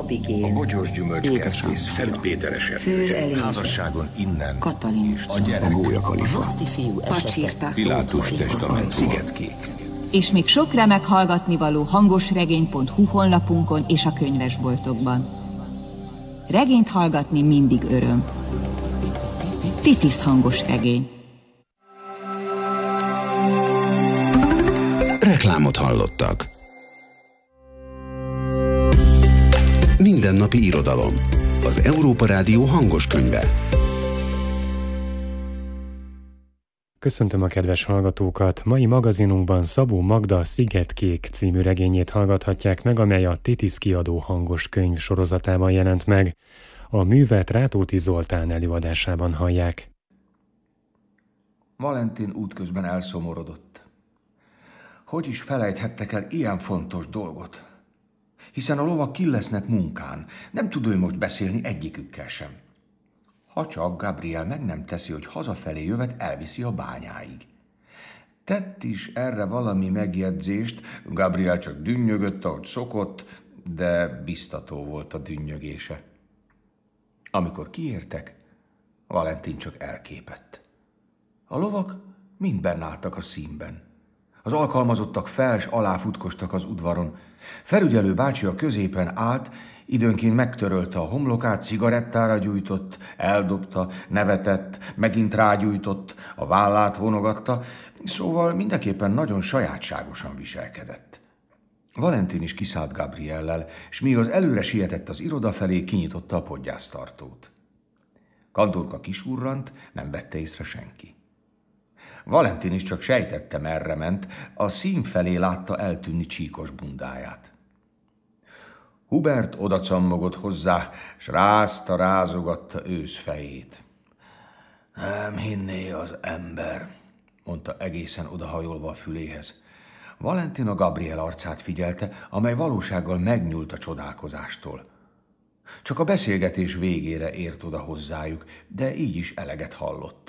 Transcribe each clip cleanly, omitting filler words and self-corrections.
Apikén, a bogyós gyümölcskertész, Szent Péteres erdő, házasságon innen, Katalin, a gyerek, a Gólya Kalifa, Pacsirta, Pilátus testament, Szigetkék. És még sok remek hallgatnivaló hangosregény.hu honlapunkon és a könyvesboltokban. Regényt hallgatni mindig öröm. Titis hangos regény. Reklámot hallottak. Mindennapi irodalom. Az Európa Rádió hangos könyve. Köszöntöm a kedves hallgatókat! Mai magazinunkban Szabó Magda Szigetkék című regényét hallgathatják meg, amely a Titis kiadó hangos könyv sorozatában jelent meg. A művet Rátóti Zoltán előadásában hallják. Valentin útközben elszomorodott. Hogy is felejthettek el ilyen fontos dolgot? Hiszen a lovak ki lesznek munkán, nem tud ő most beszélni egyikükkel sem. Ha csak Gabriel meg nem teszi, hogy hazafelé jövet elviszi a bányáig. Tett is erre valami megjegyzést, Gabriel csak dünnyögött, ahogy szokott, de biztató volt a dünnyögése. Amikor kiértek, Valentin csak elképett. A lovak mind benn álltak a színben. Az alkalmazottak fel s alá futkostak az udvaron. Felügyelő bácsi a középen állt, időnként megtörölte a homlokát, cigarettára gyújtott, eldobta, nevetett, megint rágyújtott, a vállát vonogatta, szóval mindenképpen nagyon sajátságosan viselkedett. Valentin is kiszállt Gabriellel, s míg az előre sietett az iroda felé, kinyitotta a podgyásztartót. Kantorka kisurrant, nem vette észre senki. Valentin is csak sejtette, merre ment, a szín felé látta eltűnni csíkos bundáját. Hubert odacammogott hozzá, s rázogatta ősz fejét. Nem hinné az ember, mondta egészen odahajolva a füléhez. Valentin a Gabriel arcát figyelte, amely valósággal megnyúlt a csodálkozástól. Csak a beszélgetés végére ért oda hozzájuk, de így is eleget hallott.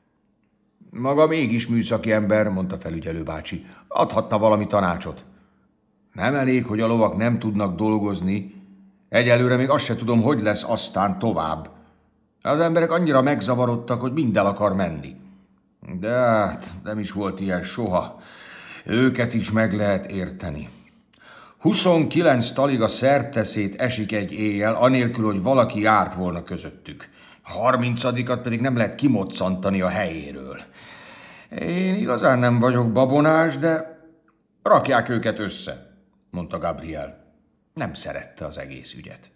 Maga mégis műszaki ember, mondta felügyelő bácsi, adhatna valami tanácsot. Nem elég, hogy a lovak nem tudnak dolgozni, egyelőre még azt se tudom, hogy lesz aztán tovább. Az emberek annyira megzavarodtak, hogy mind el akar menni. De hát nem is volt ilyen soha. Őket is meg lehet érteni. 29 taliga szerteszét esik egy éjjel, anélkül, hogy valaki járt volna közöttük. 30-at pedig nem lehet kimoccantani a helyéről. Én igazán nem vagyok babonás, de rakják őket össze, mondta Gabriel. Nem szerette az egész ügyet.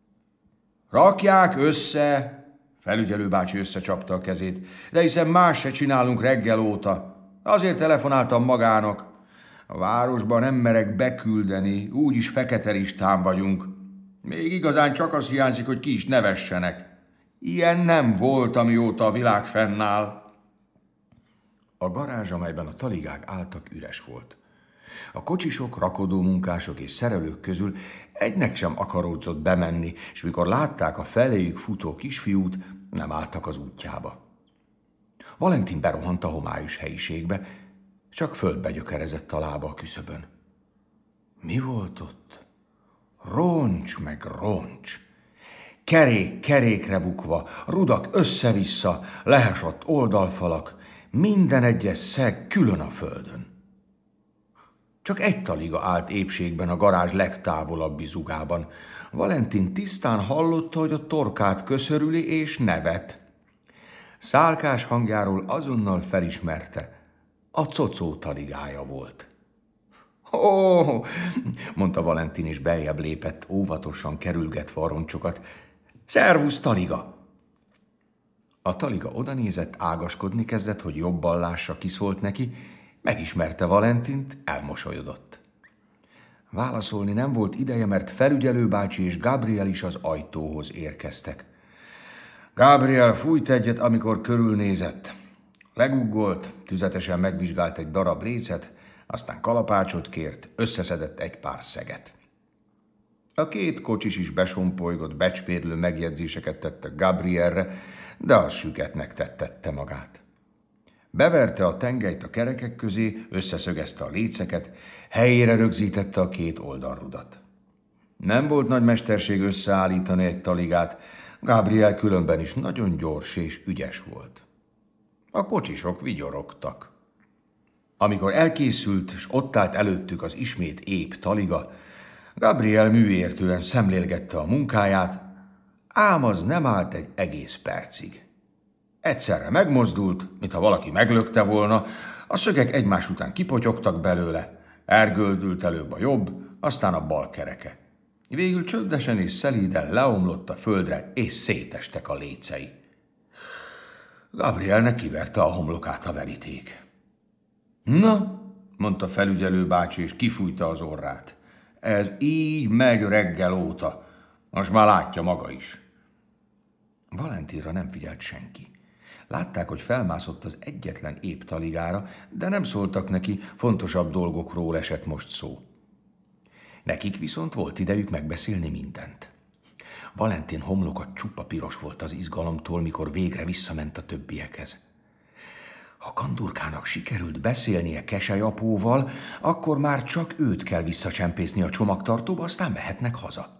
Rakják össze, felügyelő bácsi összecsapta a kezét, de hiszen más se csinálunk reggel óta. Azért telefonáltam magának. A városba nem merek beküldeni, úgyis fekete listán vagyunk. Még igazán csak az hiányzik, hogy ki is nevessenek. Ilyen nem volt, amióta a világ fennáll. A garázs, amelyben a taligák álltak, üres volt. A kocsisok, rakodó munkások és szerelők közül egynek sem akaródzott bemenni, és mikor látták a feléjük futó kisfiút, nem álltak az útjába. Valentin berohant a homályos helyiségbe, csak földbe gyökerezett a lába a küszöbön. Mi volt ott? Roncs meg roncs. Kerék kerékre bukva, rudak össze-vissza, lehesott oldalfalak, minden egyes szeg külön a földön. Csak egy taliga állt épségben a garázs legtávolabbi zugában. Valentin tisztán hallotta, hogy a torkát köszörüli és nevet. Szálkás hangjáról azonnal felismerte, a cocó taligája volt. Ó, mondta Valentin, és beljebb lépett, óvatosan kerülgetve a roncsokat. Szervusz, taliga! A taliga odanézett, ágaskodni kezdett, hogy jobban lássa, ki szólt neki, megismerte Valentint, elmosolyodott. Válaszolni nem volt ideje, mert felügyelő bácsi és Gabriel is az ajtóhoz érkeztek. Gabriel fújt egyet, amikor körülnézett. Leguggolt, tüzetesen megvizsgált egy darab lécet, aztán kalapácsot kért, összeszedett egy pár szeget. A két kocsis is besompolygott, becspérlő megjegyzéseket tettek Gabrielre, de az süketnek tettette magát. Beverte a tengelyt a kerekek közé, összeszögezte a léceket, helyére rögzítette a két oldalrudat. Nem volt nagy mesterség összeállítani egy taligát, Gabriel különben is nagyon gyors és ügyes volt. A kocsisok vigyorogtak. Amikor elkészült, s ott állt előttük az ismét épp taliga, Gabriel műértően szemlélgette a munkáját, ám az nem állt egy egész percig. Egyszerre megmozdult, mintha valaki meglökte volna, a szögek egymás után kipotyogtak belőle, elgöldült előbb a jobb, aztán a bal kereke. Végül csöndesen és szelíden leomlott a földre, és szétestek a lécei. Gabrielnek kiverte a homlokát a veríték. Na, mondta felügyelő bácsi, és kifújta az orrát. Ez így megy reggel óta. Most már látja maga is. Valentinra nem figyelt senki. Látták, hogy felmászott az egyetlen épp taligára, de nem szóltak neki, fontosabb dolgokról esett most szó. Nekik viszont volt idejük megbeszélni mindent. Valentin homloka csupa piros volt az izgalomtól, mikor végre visszament a többiekhez. Ha Kandurkának sikerült beszélnie Keselyapóval, akkor már csak őt kell visszacsempészni a csomagtartóba, aztán mehetnek haza.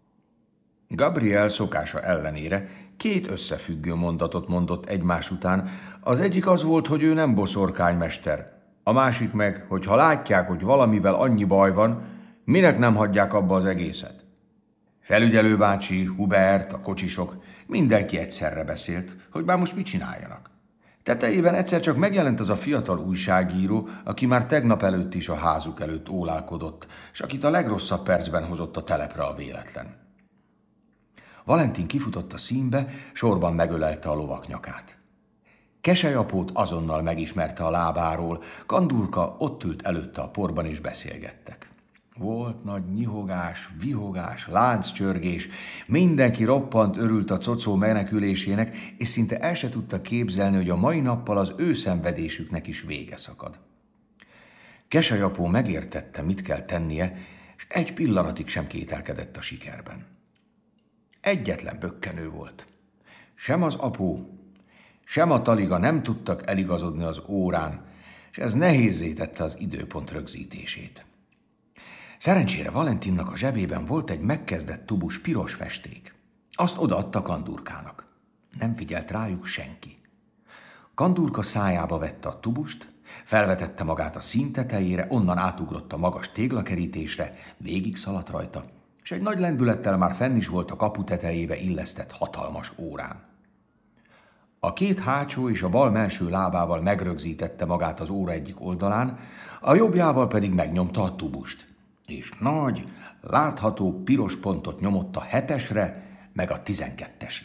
Gabriel szokása ellenére 2 összefüggő mondatot mondott egymás után. Az egyik az volt, hogy ő nem boszorkánymester. A másik meg, hogy ha látják, hogy valamivel annyi baj van, minek nem hagyják abba az egészet. Felügyelő bácsi, Hubert, a kocsisok, mindenki egyszerre beszélt, hogy már most mit csináljanak. Tetejében egyszer csak megjelent az a fiatal újságíró, aki már tegnap előtt is a házuk előtt ólálkodott, és akit a legrosszabb percben hozott a telepre a véletlen. Valentin kifutott a színbe, sorban megölelte a lovak nyakát. Keselyapót azonnal megismerte a lábáról, Kandurka ott ült előtte a porban, és beszélgettek. Volt nagy nyihogás, vihogás, lánccsörgés, mindenki roppant örült a cocó menekülésének, és szinte el se tudta képzelni, hogy a mai nappal az ő szenvedésüknek is vége szakad. Keselyapó megértette, mit kell tennie, és egy pillanatig sem kételkedett a sikerben. Egyetlen bökkenő volt. Sem az apó, sem a taliga nem tudtak eligazodni az órán, és ez nehézzé tette az időpont rögzítését. Szerencsére Valentinnak a zsebében volt egy megkezdett tubus piros festék. Azt odaadta Kandurkának. Nem figyelt rájuk senki. Kandurka szájába vette a tubust, felvetette magát a szín tetejére, onnan átugrott a magas téglakerítésre, végig szaladt rajta, és egy nagy lendülettel már fenn is volt a kapu tetejébe illesztett hatalmas órán. A 2 hátsó és a bal mellső lábával megrögzítette magát az óra egyik oldalán, a jobbjával pedig megnyomta a tubust, és nagy, látható piros pontot nyomott a 7-esre, meg a 12-esre.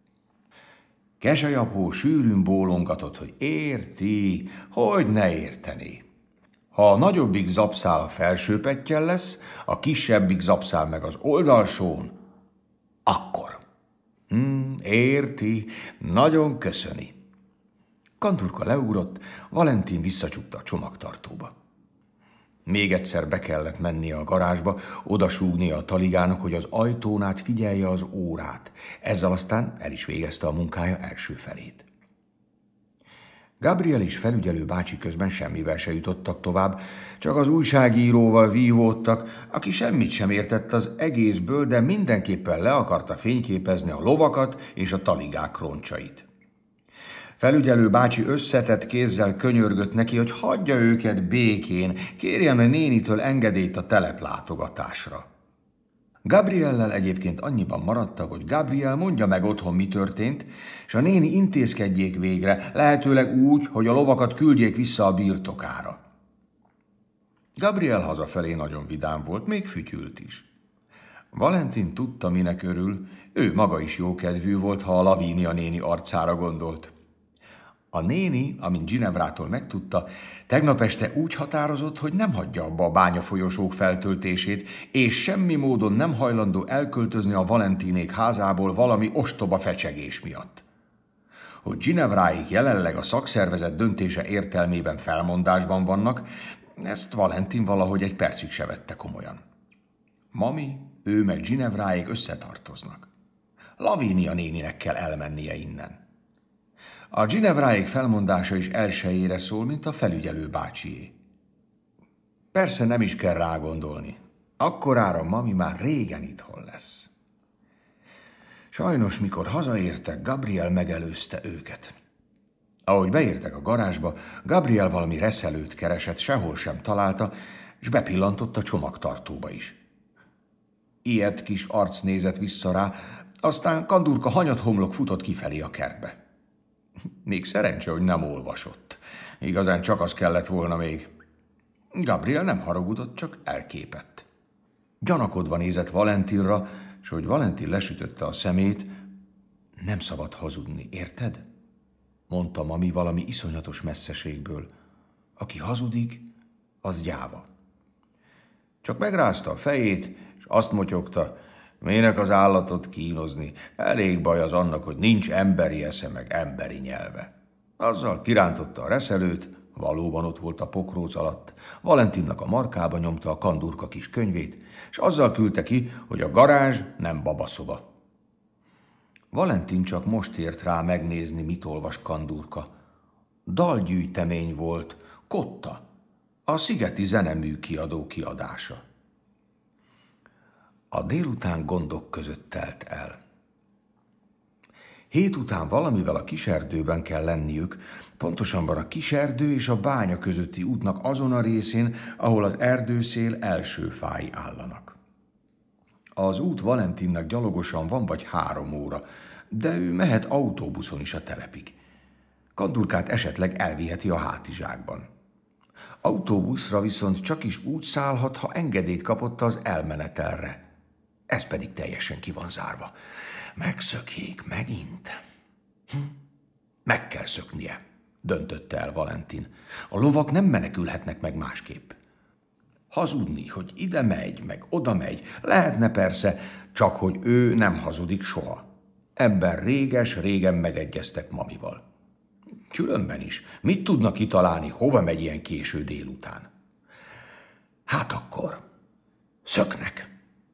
Keselyapó sűrűn bólongatott, hogy érti, hogy ne értené. Ha a nagyobbik zapszál a felső pettyel lesz, a kisebbik zapszál meg az oldalsón, akkor. Érti, nagyon köszöni. Kandurka leugrott, Valentin visszacsukta a csomagtartóba. Még egyszer be kellett mennie a garázsba, odasúgnia a taligának, hogy az ajtón át figyelje az órát. Ezzel aztán el is végezte a munkája első felét. Gabriel és felügyelő bácsi közben semmivel se jutottak tovább, csak az újságíróval vívódtak, aki semmit sem értett az egészből, de mindenképpen le akarta fényképezni a lovakat és a taligák roncsait. Felügyelő bácsi összetett kézzel könyörgött neki, hogy hagyja őket békén, kérjen a nénitől engedélyt a teleplátogatásra. Gabriellel egyébként annyiban maradtak, hogy Gabriel mondja meg otthon, mi történt, és a néni intézkedjék végre, lehetőleg úgy, hogy a lovakat küldjék vissza a birtokára. Gabriel hazafelé nagyon vidám volt, még fütyült is. Valentin tudta, minek örül, ő maga is jókedvű volt, ha a Lavínia néni arcára gondolt. A néni, amint Ginevrától megtudta, tegnap este úgy határozott, hogy nem hagyja abba a bányafolyosók feltöltését, és semmi módon nem hajlandó elköltözni a Valentinék házából valami ostoba fecsegés miatt. Hogy Ginevráik jelenleg a szakszervezet döntése értelmében felmondásban vannak, ezt Valentin valahogy egy percig se vette komolyan. Mami, ő meg Ginevráik összetartoznak. Lavínia néninek kell elmennie innen. A Ginevráik felmondása is elsőjére szól, mint a felügyelő bácsié. Persze nem is kell rágondolni. Akkorára mami már régen itthon lesz. Sajnos, mikor hazaértek, Gabriel megelőzte őket. Ahogy beértek a garázsba, Gabriel valami reszelőt keresett, sehol sem találta, és bepillantott a csomagtartóba is. Ilyet kis arc nézett vissza rá, aztán Kandurka hanyathomlok futott kifelé a kertbe. Még szerencse, hogy nem olvasott. Igazán csak az kellett volna még. Gabriel nem haragudott, csak elképett. Gyanakodva nézett Valentinra, és hogy Valentin lesütötte a szemét, nem szabad hazudni, érted? Mondta mami valami iszonyatos messzeségből. Aki hazudik, az gyáva. Csak megrázta a fejét, és azt motyogta, minek az állatot kínozni, elég baj az annak, hogy nincs emberi esze meg emberi nyelve. Azzal kirántotta a reszelőt, valóban ott volt a pokróc alatt, Valentinnak a markába nyomta a Kandurka kis könyvét, és azzal küldte ki, hogy a garázs nem babaszoba. Valentin csak most ért rá megnézni, mit olvas Kandurka. Dalgyűjtemény volt, Kotta, a Szigeti Zenemű Kiadó kiadása. A délután gondok között telt el. Hét után valamivel a kiserdőben kell lenniük, pontosabban a kiserdő és a bánya közötti útnak azon a részén, ahol az erdőszél első fái állanak. Az út Valentinnak gyalogosan van vagy 3 óra, de ő mehet autóbuszon is a telepig. Kandurkát esetleg elviheti a hátizsákban. Autóbuszra viszont csak is úgy szállhat, ha engedélyt kapott az elmenetelre. Ez pedig teljesen ki van zárva. Megszökjék megint. Meg kell szöknie, döntötte el Valentin. A lovak nem menekülhetnek meg másképp. Hazudni, hogy ide megy, meg oda megy, lehetne persze, csak hogy ő nem hazudik soha. Ebben régen megegyeztek mamival. Különben is, mit tudnak kitalálni, hova megy ilyen késő délután? Hát akkor, szöknek.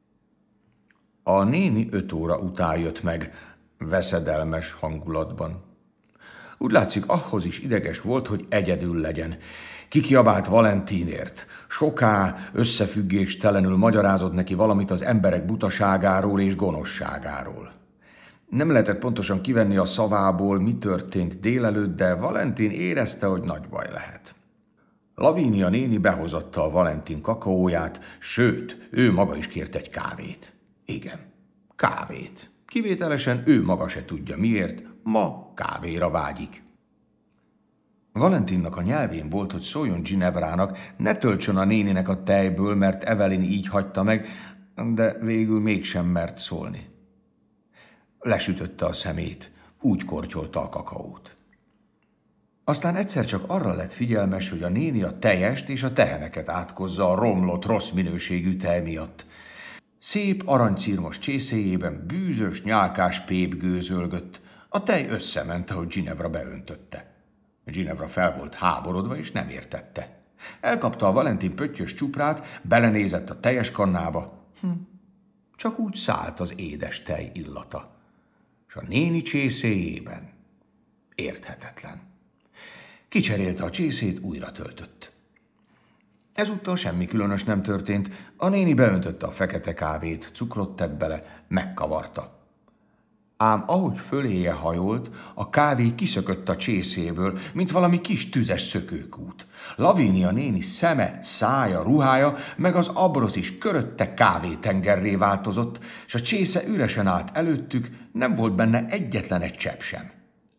A néni 5 óra után jött meg, veszedelmes hangulatban. Úgy látszik, ahhoz is ideges volt, hogy egyedül legyen. Kikiabált Valentinért. Soká összefüggéstelenül magyarázott neki valamit az emberek butaságáról és gonoszságáról. Nem lehetett pontosan kivenni a szavából, mi történt délelőtt, de Valentin érezte, hogy nagy baj lehet. Lavínia néni behozatta a Valentin kakaóját, sőt, ő maga is kért egy kávét. Igen, kávét. Kivételesen ő maga se tudja miért, ma kávéra vágyik. Valentinnak a nyelvén volt, hogy szóljon Ginevrának, ne töltsön a néninek a tejből, mert Evelyn így hagyta meg, de végül mégsem mert szólni. Lesütötte a szemét, úgy kortyolta a kakaót. Aztán egyszer csak arra lett figyelmes, hogy a néni a tejest és a teheneket átkozza a romlott, rossz minőségű tej miatt. Szép aranycirmos csészéjében bűzös, nyálkás pép gőzölgött. A tej összement, ahogy Ginevra beöntötte. Ginevra fel volt háborodva, és nem értette. Elkapta a Valentin pöttyös csuprát, belenézett a teljes kannába. Csak úgy szállt az édes tej illata. És a néni csészéjében érthetetlen. Kicserélte a csészét, újra töltött. Ezúttal semmi különös nem történt, a néni beöntötte a fekete kávét, cukrot tett bele, megkavarta. Ám ahogy föléje hajolt, a kávé kiszökött a csészéből, mint valami kis tüzes szökőkút. Lavínia néni szeme, szája, ruhája, meg az abrosz is körötte kávétengerré változott, és a csésze üresen állt előttük, nem volt benne egyetlen egy csepp sem.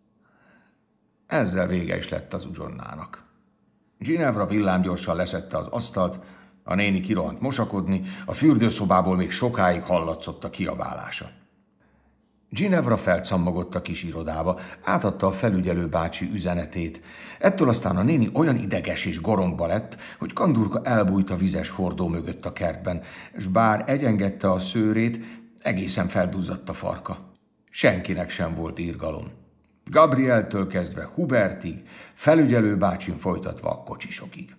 Ezzel vége is lett az uzsonnának. Ginevra villámgyorsan leszedte az asztalt, a néni kirohant mosakodni, a fürdőszobából még sokáig hallatszott a kiabálása. Ginevra felcammogott a kis irodába, átadta a felügyelő bácsi üzenetét. Ettől aztán a néni olyan ideges és goromba lett, hogy Kandurka elbújt a vizes hordó mögött a kertben, és bár egyengedte a szőrét, egészen felduzzadt a farka. Senkinek sem volt irgalom. Gabrieltől kezdve Hubertig, felügyelő bácsin folytatva a kocsisokig.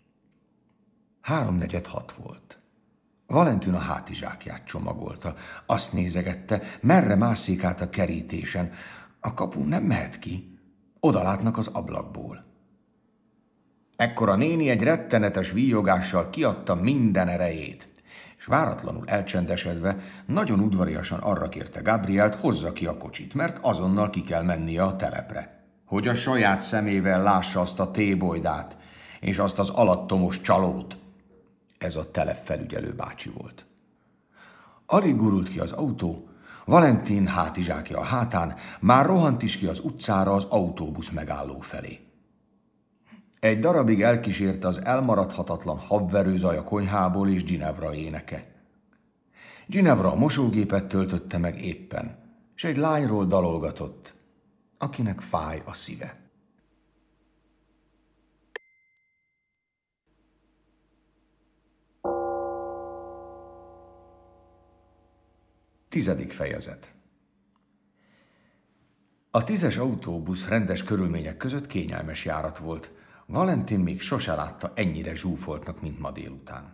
3:46 volt. Valentin a hátizsákját csomagolta. Azt nézegette, merre mászik át a kerítésen. A kapun nem mehet ki. Oda látnak az ablakból. Ekkor a néni egy rettenetes víjogással kiadta minden erejét, és váratlanul elcsendesedve nagyon udvariasan arra kérte Gabrielt, hozza ki a kocsit, mert azonnal ki kell mennie a telepre, hogy a saját szemével lássa azt a tébolydát, és azt az alattomos csalót. Ez a telepfelügyelő bácsi volt. Alig gurult ki az autó, Valentin hátizsákja a hátán, már rohant is ki az utcára az autóbusz megálló felé. Egy darabig elkísérte az elmaradhatatlan habverőzaj a konyhából és Ginevra éneke. Ginevra a mosógépet töltötte meg éppen, és egy lányról dalolgatott, akinek fáj a szíve. Tizedik fejezet. A 10-es autóbusz rendes körülmények között kényelmes járat volt. Valentin még sose látta ennyire zsúfoltnak, mint ma délután.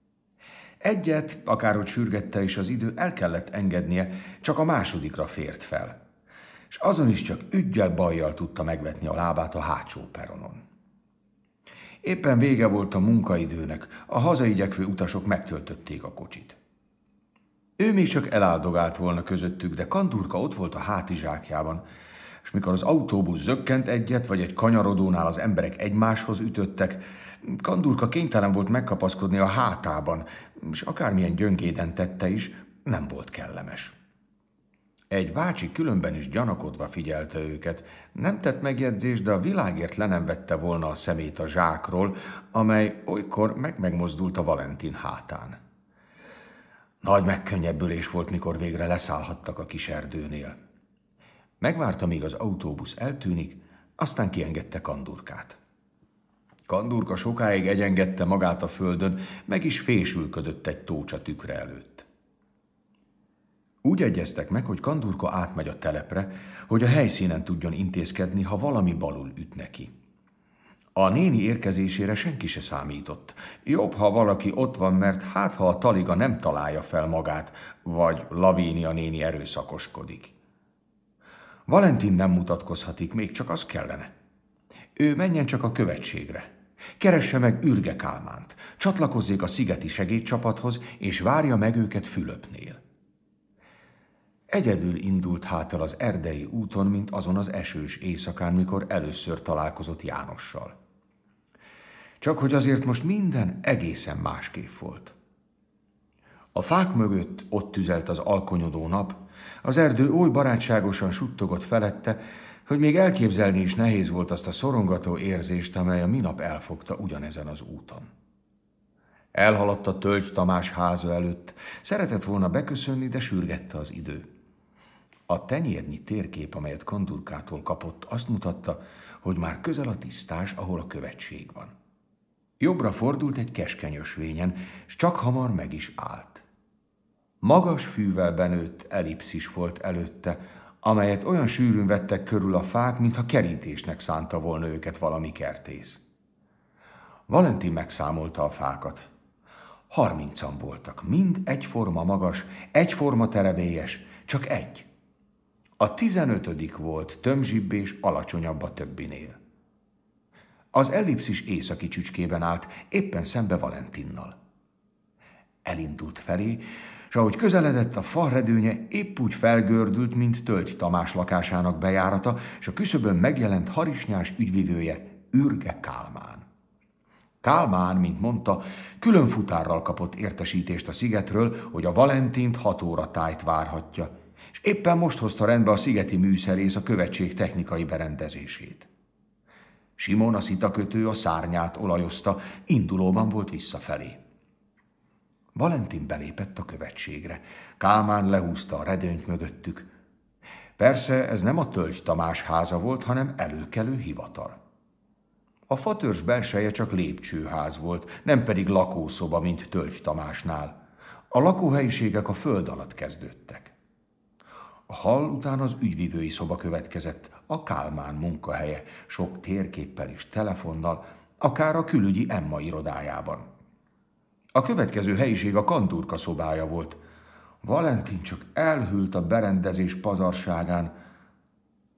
Egyet, akárhogy sürgette is az idő, el kellett engednie, csak a másodikra fért fel. És azon is csak üggyel-bajjal tudta megvetni a lábát a hátsó peronon. Éppen vége volt a munkaidőnek, a hazaigyekvő utasok megtöltötték a kocsit. Ő még csak eláldogált volna közöttük, de Kandurka ott volt a hátizsákjában, és mikor az autóbusz zökkent egyet, vagy egy kanyarodónál az emberek egymáshoz ütöttek, Kandurka kénytelen volt megkapaszkodni a hátában, és akármilyen gyöngéden tette is, nem volt kellemes. Egy bácsi különben is gyanakodva figyelte őket, nem tett megjegyzést, de a világért le nem vette volna a szemét a zsákról, amely olykor megmozdult a Valentin hátán. Nagy megkönnyebbülés volt, mikor végre leszállhattak a kis erdőnél. Megvárta, míg az autóbusz eltűnik, aztán kiengedte Kandurkát. Kandurka sokáig egyengedte magát a földön, meg is fésülködött egy tócsa tükre előtt. Úgy egyeztek meg, hogy Kandurka átmegy a telepre, hogy a helyszínen tudjon intézkedni, ha valami balul üt neki. A néni érkezésére senki se számított. Jobb, ha valaki ott van, mert hát ha a taliga nem találja fel magát, vagy Lavínia néni erőszakoskodik. Valentin nem mutatkozhatik, még csak az kellene. Ő menjen csak a követségre. Keresse meg Ürge Kálmánt, csatlakozzék a szigeti segédcsapathoz, és várja meg őket Fülöpnél. Egyedül indult hátra az erdei úton, mint azon az esős éjszakán, mikor először találkozott Jánossal. Csak hogy azért most minden egészen másképp volt. A fák mögött ott tüzelt az alkonyodó nap, az erdő oly barátságosan suttogott felette, hogy még elképzelni is nehéz volt azt a szorongató érzést, amely a minap elfogta ugyanezen az úton. Elhaladt a Tölgy Tamás háza előtt, szeretett volna beköszönni, de sürgette az idő. A tenyérnyi térkép, amelyet Kandurkától kapott, azt mutatta, hogy már közel a tisztás, ahol a követség van. Jobbra fordult egy keskeny ösvényen, s csak hamar meg is állt. Magas fűvel benőtt ellipszis volt előtte, amelyet olyan sűrűn vettek körül a fák, mintha kerítésnek szánta volna őket valami kertész. Valentin megszámolta a fákat. 30-an voltak, mind egyforma magas, egyforma terebélyes, csak egy. A 15. volt tömzsibb és alacsonyabb a többinél. Az ellipszis északi csücskében állt, éppen szembe Valentinnal. Elindult felé, s ahogy közeledett, a fa redőnye épp úgy felgördült, mint Tölgy Tamás lakásának bejárata, és a küszöbön megjelent harisnyás ügyvivője, Ürge Kálmán. Kálmán, mint mondta, külön futárral kapott értesítést a szigetről, hogy a Valentint 6 óra tájt várhatja, és éppen most hozta rendbe a szigeti műszerész a követség technikai berendezését. Simon, a szitakötő, a szárnyát olajozta, indulóban volt visszafelé. Valentin belépett a követségre. Kálmán lehúzta a redőnyt mögöttük. Persze ez nem a Tölgy Tamás háza volt, hanem előkelő hivatal. A fatörzs belseje csak lépcsőház volt, nem pedig lakószoba, mint Tölgy Tamásnál. A lakóhelyiségek a föld alatt kezdődtek. A hall után az ügyvivői szoba következett, a Kálmán munkahelye, sok térképpel és telefonnal, akár a külügyi Emma irodájában. A következő helyiség a Kandurka szobája volt. Valentin csak elhűlt a berendezés pazarságán.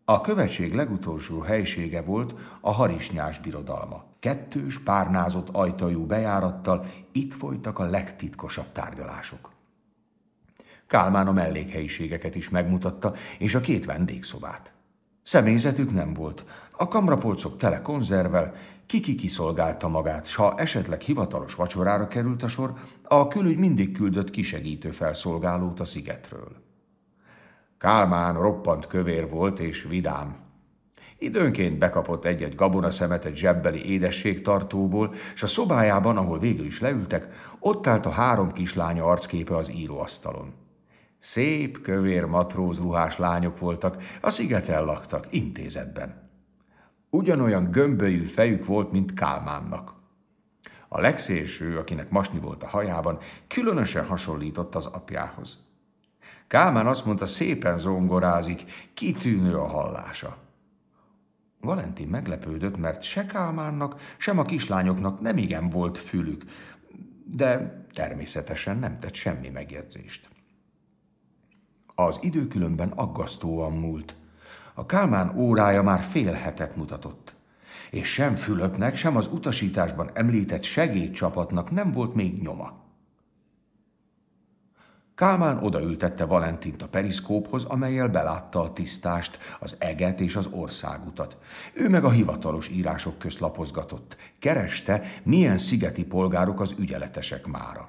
A követség legutolsó helysége volt a Harisnyás birodalma. 2 párnázott ajtajú bejárattal itt folytak a legtitkosabb tárgyalások. Kálmán a mellékhelyiségeket is megmutatta, és a 2 vendégszobát. Személyzetük nem volt. A kamrapolcok tele konzervvel, ki kiszolgálta magát, s ha esetleg hivatalos vacsorára került a sor, a külügy mindig küldött kisegítő felszolgálót a szigetről. Kálmán roppant kövér volt és vidám. Időnként bekapott egy-egy gabonaszemetet zsebbeli édességtartóból, s a szobájában, ahol végül is leültek, ott állt a 3 kislánya arcképe az íróasztalon. Szép, kövér matrózruhás lányok voltak, a szigeten laktak, intézetben. Ugyanolyan gömbölyű fejük volt, mint Kálmánnak. A legszélső, akinek masni volt a hajában, különösen hasonlított az apjához. Kálmán azt mondta, szépen zongorázik, kitűnő a hallása. Valentin meglepődött, mert se Kálmánnak, sem a kislányoknak nem igen volt fülük, de természetesen nem tett semmi megjegyzést. Az idő különben aggasztóan múlt. A Kálmán órája már fél hetet mutatott, és sem Fülöpnek, sem az utasításban említett segédcsapatnak nem volt még nyoma. Kálmán odaültette Valentint a periszkóphoz, amellyel belátta a tisztást, az eget és az országutat. Ő meg a hivatalos írások közt lapozgatott. Kereste, milyen szigeti polgárok az ügyeletesek mára.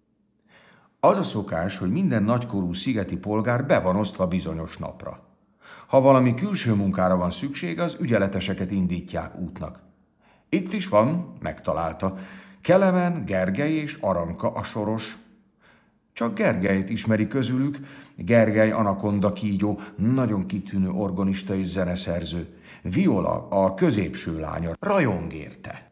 Az a szokás, hogy minden nagykorú szigeti polgár be van osztva bizonyos napra. Ha valami külső munkára van szükség, az ügyeleteseket indítják útnak. Itt is van, megtalálta, Kelemen, Gergely és Aranka a soros. Csak Gergelyt ismeri közülük, Gergely anakonda kígyó, nagyon kitűnő organista és zeneszerző. Viola, a középső lánya, rajong érte.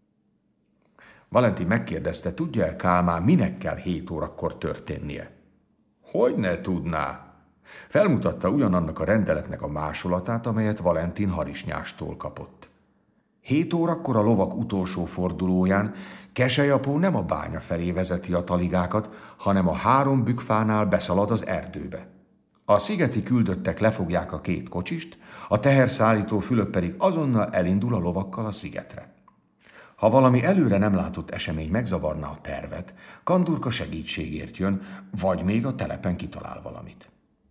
Valentin megkérdezte, tudja el Kálmán, minek kell 7 órakor történnie? Hogy ne tudná? Felmutatta ugyanannak a rendeletnek a másolatát, amelyet Valentin Harisnyástól kapott. 7 órakor a lovak utolsó fordulóján Keselyapó nem a bánya felé vezeti a taligákat, hanem a 3 bükkfánál beszalad az erdőbe. A szigeti küldöttek lefogják a 2 kocsist, a teherszállító Fülöp pedig azonnal elindul a lovakkal a szigetre. Ha valami előre nem látott esemény megzavarná a tervet, Kandurka segítségért jön, vagy még a telepen kitalál valamit.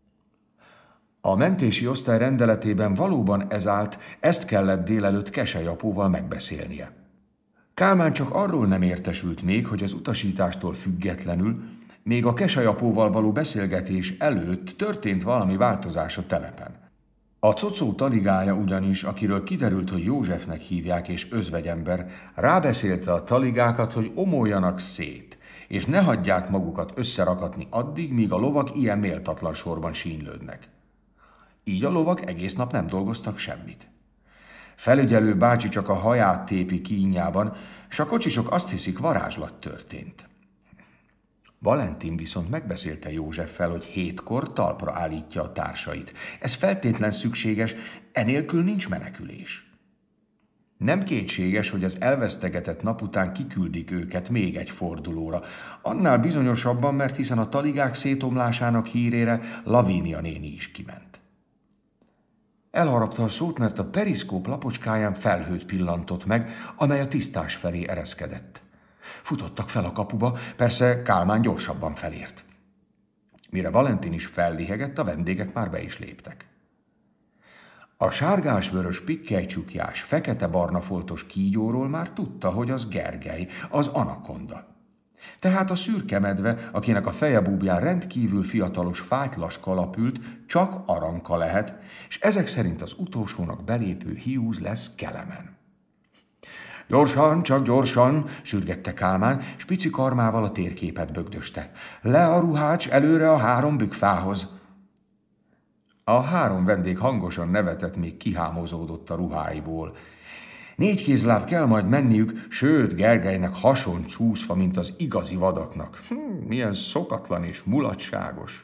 A mentési osztály rendeletében valóban ez állt, ezt kellett délelőtt Keselyapóval megbeszélnie. Kálmán csak arról nem értesült még, hogy az utasítástól függetlenül, még a Keselyapóval való beszélgetés előtt történt valami változás a telepen. A cocó taligája ugyanis, akiről kiderült, hogy Józsefnek hívják és özvegyember, rábeszélte a taligákat, hogy omoljanak szét, és ne hagyják magukat összerakatni addig, míg a lovak ilyen méltatlan sorban sínylődnek. Így a lovak egész nap nem dolgoztak semmit. Felügyelő bácsi csak a haját tépi kínjában, s a kocsisok azt hiszik, varázslat történt. Valentin viszont megbeszélte Józseffel, hogy 7-kor talpra állítja a társait. Ez feltétlen szükséges, enélkül nincs menekülés. Nem kétséges, hogy az elvesztegetett nap után kiküldik őket még egy fordulóra. Annál bizonyosabban, mert hiszen a taligák szétomlásának hírére Lavínia néni is kiment. Elharapta a szót, mert a periszkóp lapocskáján felhőt pillantott meg, amely a tisztás felé ereszkedett. Futottak fel a kapuba, persze Kálmán gyorsabban felért. Mire Valentin is fellihegett, a vendégek már be is léptek. A sárgás-vörös pikkelycsukjás, fekete-barna foltos kígyóról már tudta, hogy az Gergely, az anakonda. Tehát a szürke medve, akinek a fejebúbján rendkívül fiatalos fátylas kalap ült, csak Aranka lehet, és ezek szerint az utolsónak belépő hiúz lesz Kelemen. Gyorsan, csak gyorsan, sürgette Kálmán, s pici karmával a térképet bögdöste. Le a ruhács, előre a 3 bükkfához. A 3 vendég hangosan nevetett, még kihámozódott a ruháiból. 4 kézláb kell majd menniük, sőt, Gergelynek hason csúszva, mint az igazi vadaknak. Milyen szokatlan és mulatságos.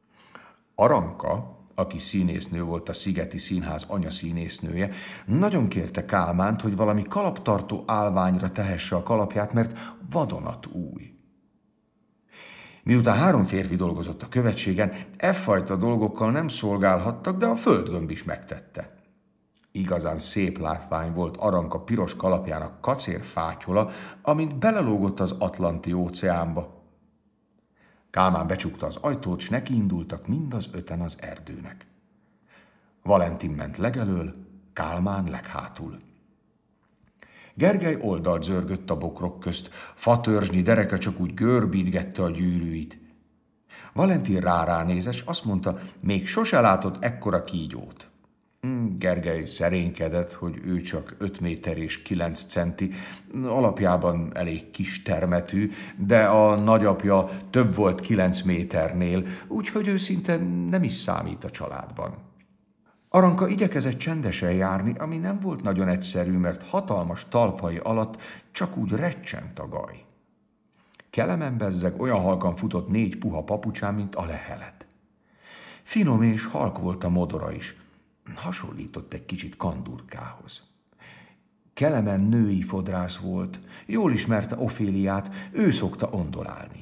Aranka, aki színésznő volt, a Szigeti Színház anyaszínésznője, nagyon kérte Kálmánt, hogy valami kalaptartó állványra tehesse a kalapját, mert vadonatúj. Miután 3 férfi dolgozott a követségen, fajta dolgokkal nem szolgálhattak, de a földgömb is megtette. Igazán szép látvány volt Aranka piros kalapjának kacérfátyola, amint belelógott az Atlanti-óceánba. Kálmán becsukta az ajtót, s nekiindultak mind az 5-en az erdőnek. Valentin ment legelől, Kálmán leghátul. Gergely oldalt zörgött a bokrok közt, fatörzsnyi dereke csak úgy görbítgette a gyűrűit. Valentin ránézett, s azt mondta, még sose látott ekkora kígyót. Gergely szerénykedett, hogy ő csak 5 méter és 9 centi, alapjában elég kis termetű, de a nagyapja több volt 9 méternél, úgyhogy ő szinte nem is számít a családban. Aranka igyekezett csendesen járni, ami nem volt nagyon egyszerű, mert hatalmas talpai alatt csak úgy recsent a gaj. Kelemen bezzeg olyan halkan futott 4 puha papucsán, mint a lehelet. Finom és halk volt a modora is. Hasonlított egy kicsit Kandurkához. Kelemen női fodrász volt, jól ismerte Oféliát, ő szokta ondolálni.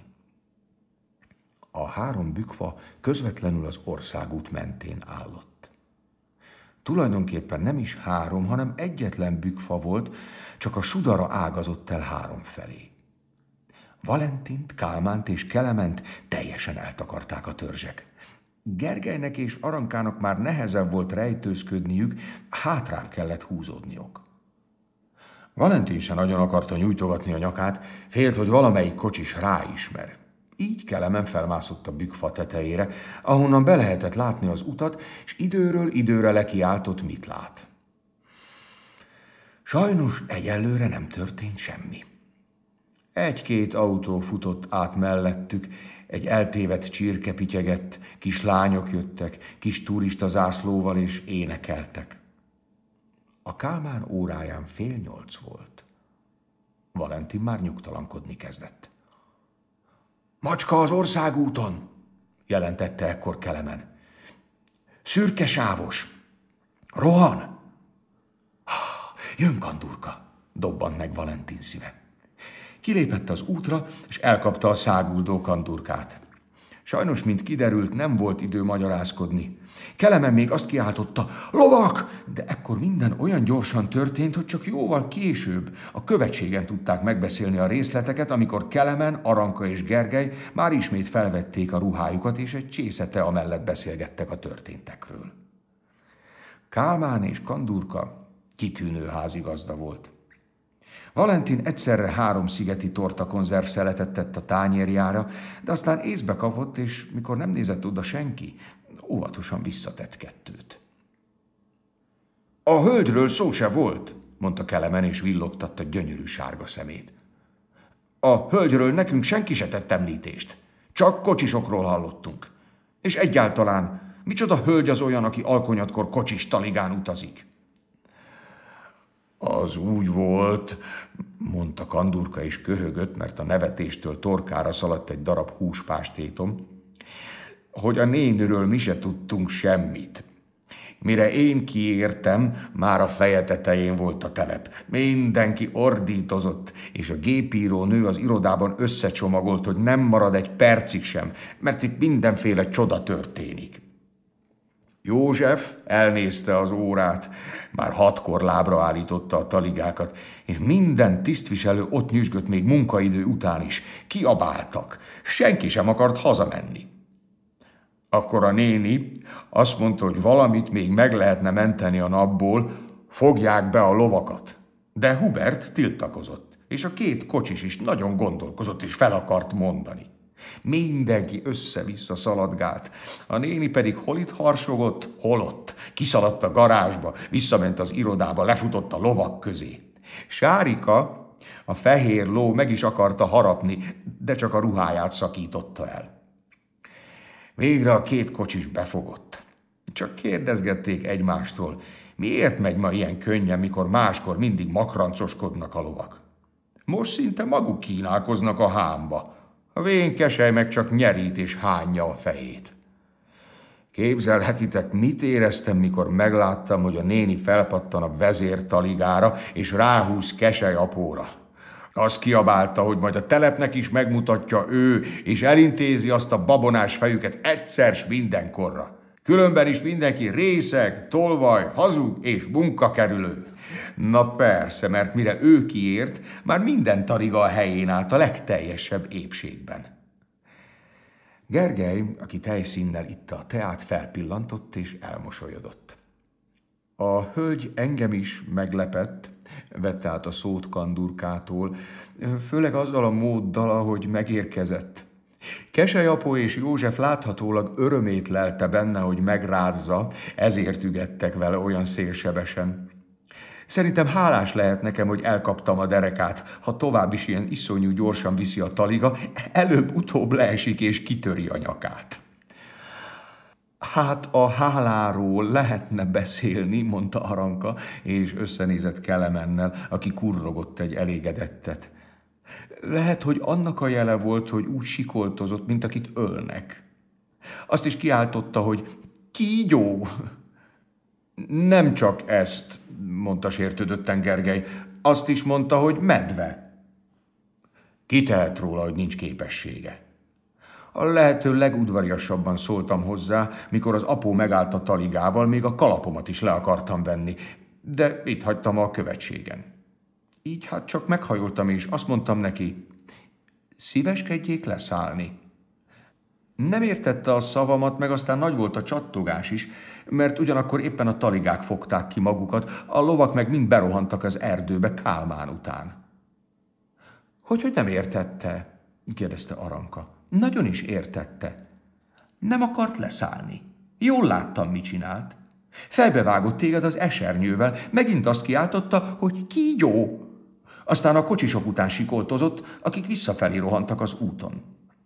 A 3 bükfa közvetlenül az országút mentén állott. Tulajdonképpen nem is 3, hanem egyetlen bükfa volt, csak a sudara ágazott el 3 felé. Valentint, Kálmánt és Kelement teljesen eltakarták a törzsek. Gergelynek és Arankának már nehezebb volt rejtőzködniük, hátrább kellett húzódniuk. Valentin sem nagyon akarta nyújtogatni a nyakát, félt, hogy valamelyik kocsis ráismer. Így Kelemen felmászott a bükfa tetejére, ahonnan be lehetett látni az utat, és időről időre lekiáltott, mit lát. Sajnos egyelőre nem történt semmi. 1-2 autó futott át mellettük, egy eltévedt csirke pityegett, kis lányok jöttek, kis turista zászlóval és énekeltek. A Kálmán óráján 7:30 volt. Valentin már nyugtalankodni kezdett. Macska az országúton, jelentette ekkor Kelemen. Szürke sávos. Rohan! Jön Kandurka, dobbant meg Valentin szíve. Kilépett az útra, és elkapta a száguldó Kandurkát. Sajnos, mint kiderült, nem volt idő magyarázkodni. Kelemen még azt kiáltotta, lovak! De ekkor minden olyan gyorsan történt, hogy csak jóval később a követségen tudták megbeszélni a részleteket, amikor Kelemen, Aranka és Gergely már ismét felvették a ruhájukat, és egy csésze amellett beszélgettek a történtekről. Kálmán és Kandurka kitűnő házigazda volt. Valentin egyszerre 3 szigeti tortakonzerv szeletet tett a tányérjára, de aztán észbe kapott, és mikor nem nézett oda senki, óvatosan visszatett 2-t. A hölgyről szó se volt, mondta Kelemen, és villogtatta gyönyörű sárga szemét. A hölgyről nekünk senki se tett említést, csak kocsisokról hallottunk. És egyáltalán, micsoda hölgy az olyan, aki alkonyatkor kocsis taligán utazik? Az úgy volt, mondta Kandurka, és köhögött, mert a nevetéstől torkára szaladt egy darab húspástétom, hogy a néniről mi se tudtunk semmit. Mire én kiértem, már a feje tetején volt a telep. Mindenki ordítozott, és a gépíró nő az irodában összecsomagolt, hogy nem marad egy percig sem, mert itt mindenféle csoda történik. József elnézte az órát, már 6-kor lábra állította a taligákat, és minden tisztviselő ott nyüzsgött még munkaidő után is. Kiabáltak, senki sem akart hazamenni. Akkor a néni azt mondta, hogy valamit még meg lehetne menteni a napból, fogják be a lovakat. De Hubert tiltakozott, és a 2 kocsis is nagyon gondolkozott, és fel akart mondani. Mindenki össze-vissza szaladgált, a néni pedig hol itt harsogott, hol ott. Kiszaladt a garázsba, visszament az irodába, lefutott a lovak közé. Sárika, a fehér ló meg is akarta harapni, de csak a ruháját szakította el. Végre a 2 kocsis befogott. Csak kérdezgették egymástól, miért megy ma ilyen könnyen, mikor máskor mindig makrancoskodnak a lovak. Most szinte maguk kínálkoznak a hámba. A vén kesely meg csak nyerít és hányja a fejét. Képzelhetitek, mit éreztem, mikor megláttam, hogy a néni felpattan a vezértaligára, és ráhúz Kesely apóra. Azt kiabálta, hogy majd a telepnek is megmutatja ő, és elintézi azt a babonás fejüket egyszer s mindenkorra. Különben is mindenki részeg, tolvaj, hazug és munkakerülő. Na persze, mert mire ő kiért, már minden tariga a helyén állt a legteljesebb épségben. Gergely, aki tejszínnel itta a teát, felpillantott és elmosolyodott. A hölgy engem is meglepett, vette át a szót Kandurkától, főleg azzal a móddal, ahogy megérkezett. Keselyapó és József láthatólag örömét lelte benne, hogy megrázza, ezért ügettek vele olyan szélsebesen. Szerintem hálás lehet nekem, hogy elkaptam a derekát, ha tovább is ilyen iszonyú gyorsan viszi a taliga, előbb-utóbb leesik és kitöri a nyakát. Hát a háláról lehetne beszélni, mondta Aranka, és összenézett Kelemennel, aki kurrogott egy elégedettet. Lehet, hogy annak a jele volt, hogy úgy sikoltozott, mint akit ölnek. Azt is kiáltotta, hogy kígyó. Nem csak ezt, mondta sértődötten Gergely, azt is mondta, hogy medve. Kitehet róla, hogy nincs képessége. A lehető legudvariasabban szóltam hozzá, mikor az apó megállt a taligával, még a kalapomat is le akartam venni, de itt hagytam a követségen. Így hát csak meghajoltam, és azt mondtam neki, szíveskedjék leszállni. Nem értette a szavamat, meg aztán nagy volt a csattogás is, mert ugyanakkor éppen a taligák fogták ki magukat, a lovak meg mind berohantak az erdőbe Kálmán után. Hogy nem értette? Kérdezte Aranka. Nagyon is értette. Nem akart leszállni. Jól láttam, mit csinált. Fejbevágott téged az esernyővel, megint azt kiáltotta, hogy kígyó. Aztán a kocsisok után sikoltozott, akik visszafelé rohantak az úton.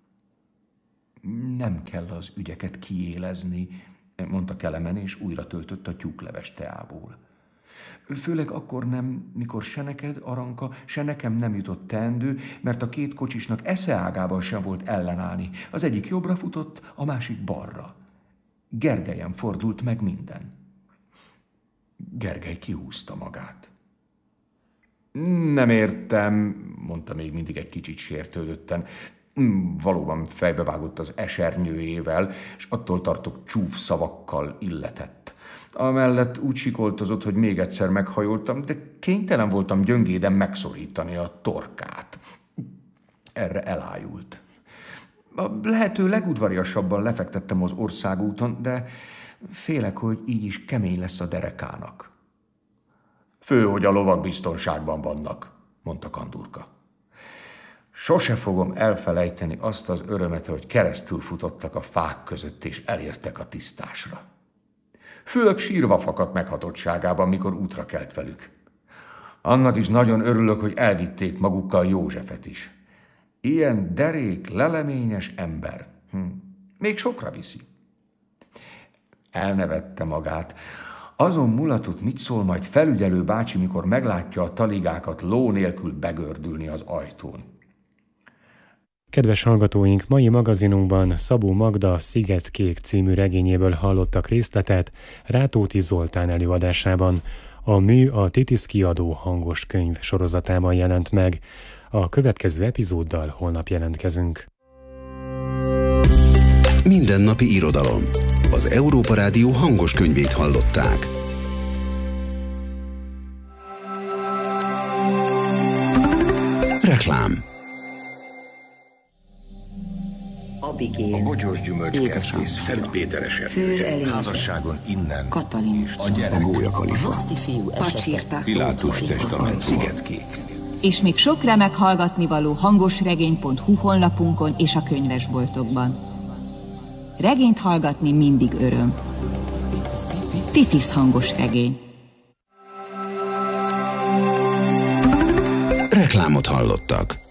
Nem kell az ügyeket kiélezni, mondta Kelemen, és újra töltött a tyúkleves teából. Főleg akkor nem, mikor se neked, Aranka, se nekem nem jutott teendő, mert a két kocsisnak eszeágában sem volt ellenállni. Az egyik jobbra futott, a másik balra. Gergelyen fordult meg minden. Gergely kihúzta magát. Nem értem, mondta még mindig egy kicsit sértődötten. Valóban fejbevágott az esernyőjével, és attól tartok csúf szavakkal illetett. Amellett úgy sikoltozott, hogy még egyszer meghajoltam, de kénytelen voltam gyöngéden megszorítani a torkát. Erre elájult. A lehető legudvariasabban lefektettem az országúton, de félek, hogy így is kemény lesz a derekának. Fő, hogy a lovak biztonságban vannak, mondta Kandurka. Sose fogom elfelejteni azt az örömet, hogy keresztül futottak a fák között, és elértek a tisztásra. Fülöp sírva fakadt meghatottságában, mikor útra kelt velük. Annak is nagyon örülök, hogy elvitték magukkal Józsefet is. Ilyen derék, leleményes ember. Még sokra viszi. Elnevette magát. Azon mulatott, mit szól majd felügyelő bácsi, mikor meglátja a taligákat ló nélkül begördülni az ajtón. Kedves hallgatóink, mai magazinunkban Szabó Magda Szigetkék című regényéből hallottak részletet Rátóti Zoltán előadásában. A mű a Titisz kiadó hangos könyv sorozatában jelent meg. A következő epizóddal holnap jelentkezünk. Mindennapi irodalom. Az Európa Rádió hangos könyvét hallották. Reklám. Abigél, a bogyós gyümölcskertész, Szent Péter esernyője, házasságon innen, Katalin, a gyerek, A gólyakalifa, Roszti fiú esete, Pilátus testament, Szigetkék. És még sok remek hallgatnivaló hangosregény.hu honlapunkon és a könyvesboltokban. Regényt hallgatni mindig öröm. Titisz hangos regény. reklámot hallottak.